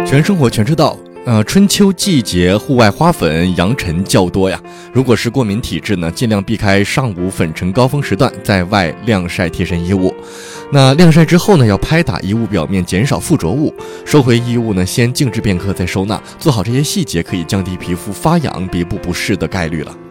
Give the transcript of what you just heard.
全生活全知道。春秋季节户外花粉扬尘较多呀。如果是过敏体质呢，尽量避开上午粉尘高峰时段在外晾晒贴身衣物。那晾晒之后呢，要拍打衣物表面，减少附着物。收回衣物呢，先静置片刻再收纳。做好这些细节，可以降低皮肤发痒、鼻部不适的概率了。